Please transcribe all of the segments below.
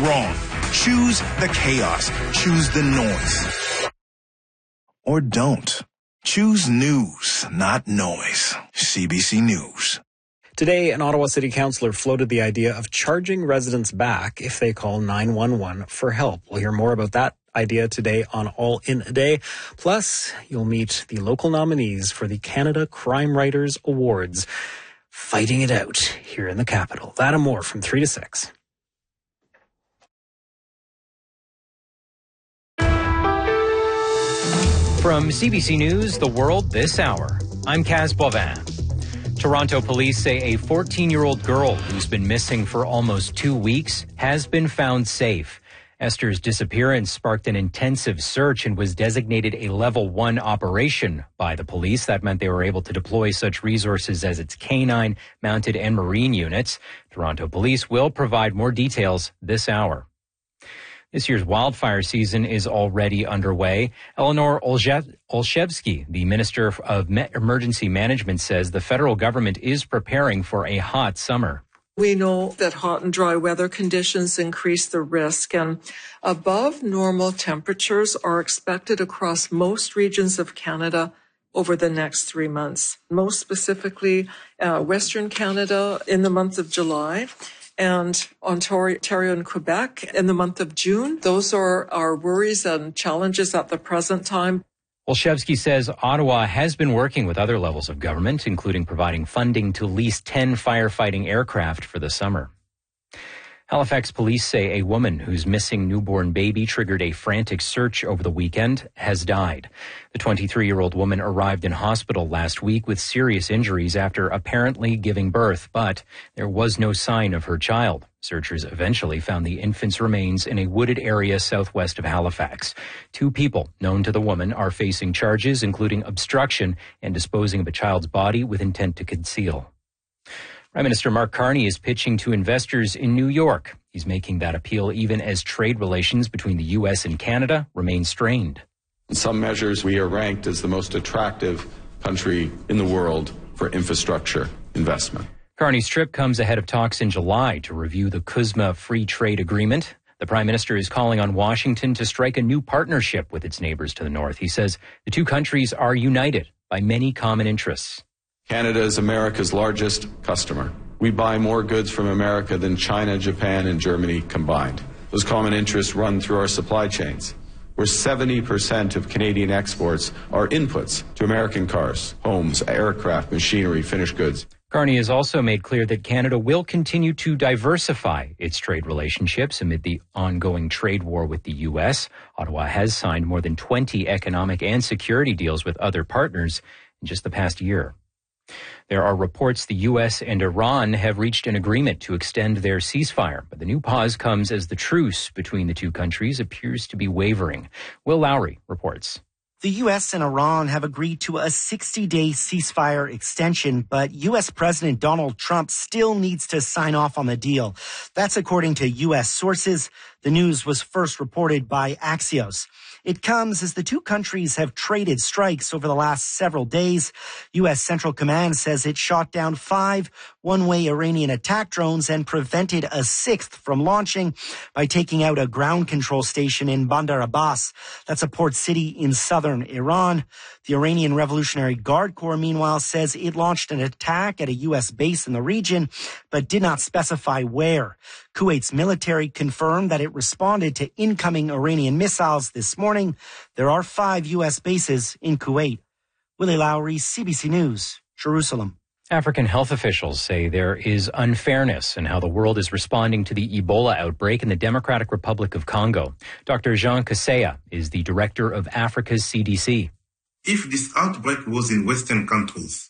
Wrong. Choose the chaos. Choose the noise. Or don't. Choose news, not noise. CBC News. Today, an Ottawa City Councillor floated the idea of charging residents back if they call 911 for help. We'll hear more about that idea today on All in a Day. Plus, you'll meet the local nominees for the Canada Crime Writers Awards, fighting it out here in the capital. That and more from 3 to 6. From CBC News, The World This Hour, I'm Kaz Boivin. Toronto police say a 14-year-old girl who's been missing for almost 2 weeks has been found safe. Esther's disappearance sparked an intensive search and was designated a Level 1 operation by the police. That meant they were able to deploy such resources as its canine, mounted, and marine units. Toronto police will provide more details this hour. This year's wildfire season is already underway. Eleanor Olszewski, the Minister of Emergency Management, says the federal government is preparing for a hot summer. We know that hot and dry weather conditions increase the risk, and above normal temperatures are expected across most regions of Canada over the next 3 months. Most specifically, Western Canada in the month of July, and Ontario and Quebec in the month of June. Those are our worries and challenges at the present time. Olszewski says Ottawa has been working with other levels of government, including providing funding to lease 10 firefighting aircraft for the summer. Halifax police say a woman whose missing newborn baby triggered a frantic search over the weekend has died. The 23-year-old woman arrived in hospital last week with serious injuries after apparently giving birth, but there was no sign of her child. Searchers eventually found the infant's remains in a wooded area southwest of Halifax. 2 people known to the woman are facing charges, including obstruction and disposing of a child's body with intent to conceal. Prime Minister Mark Carney is pitching to investors in New York. He's making that appeal even as trade relations between the U.S. and Canada remain strained. In some measures, we are ranked as the most attractive country in the world for infrastructure investment. Carney's trip comes ahead of talks in July to review the CUSMA Free Trade Agreement. The Prime Minister is calling on Washington to strike a new partnership with its neighbors to the north. He says the two countries are united by many common interests. Canada is America's largest customer. We buy more goods from America than China, Japan, and Germany combined. Those common interests run through our supply chains, where 70% of Canadian exports are inputs to American cars, homes, aircraft, machinery, finished goods. Carney has also made clear that Canada will continue to diversify its trade relationships amid the ongoing trade war with the U.S. Ottawa has signed more than 20 economic and security deals with other partners in just the past year. There are reports the U.S. and Iran have reached an agreement to extend their ceasefire, but the new pause comes as the truce between the two countries appears to be wavering. Will Lowry reports. The U.S. and Iran have agreed to a 60-day ceasefire extension, but U.S. President Donald Trump still needs to sign off on the deal. That's according to U.S. sources. The news was first reported by Axios. It comes as the two countries have traded strikes over the last several days. U.S. Central Command says it shot down 5 one-way Iranian attack drones and prevented a 6th from launching by taking out a ground control station in Bandar Abbas. That's a port city in southern Iran. The Iranian Revolutionary Guard Corps, meanwhile, says it launched an attack at a U.S. base in the region, but did not specify where. Kuwait's military confirmed that it responded to incoming Iranian missiles this morning. There are 5 U.S. bases in Kuwait. Willie Lowry, CBC News, Jerusalem. African health officials say there is unfairness in how the world is responding to the Ebola outbreak in the Democratic Republic of Congo. Dr. Jean Kaseya is the director of Africa's CDC. If this outbreak was in Western countries,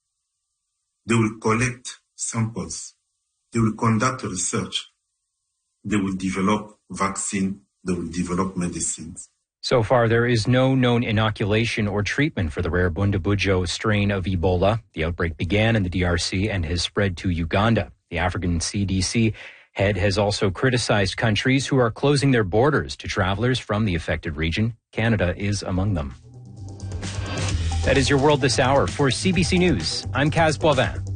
they will collect samples, they will conduct research, they will develop vaccine, they will develop medicines. So far, there is no known inoculation or treatment for the rare Bundibugyo strain of Ebola. The outbreak began in the DRC and has spread to Uganda. The African CDC head has also criticized countries who are closing their borders to travelers from the affected region. Canada is among them. That is your World This Hour. For CBC News, I'm Kaz Boivin.